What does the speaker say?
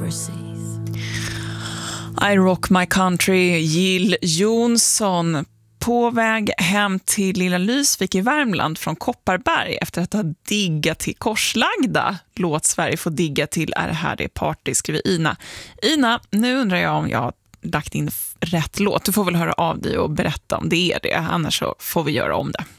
I Rock My Country, Jill Johnson, på väg hem till Lilla Lysvik i Värmland från Kopparberg efter att ha diggat till Korslagda. Låt Sverige få digga till är det här det party, skriver Ina. Ina, nu undrar jag om jag har lagt in rätt låt. Du får väl höra av dig och berätta om det är det, annars så får vi göra om det.